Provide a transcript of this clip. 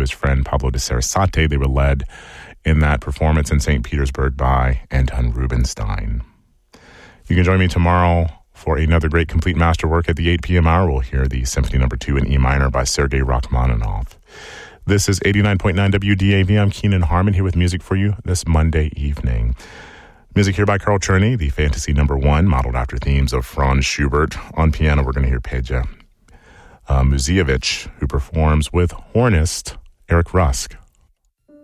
his friend Pablo de Sarasate. They were led in that performance in St. Petersburg by Anton Rubinstein. You can join me tomorrow for another great complete masterwork at the 8 p.m. hour. We'll hear the Symphony No. 2 in E minor by Sergei Rachmaninoff. This is 89.9 WDAV. I'm Keenan Harmon here with music for you this Monday evening. Music here by Carl Czerny, the Fantasy No. 1, modeled after themes of Franz Schubert. On piano, we're going to hear Peja Muzievich, who performs with hornist Eric Rusk.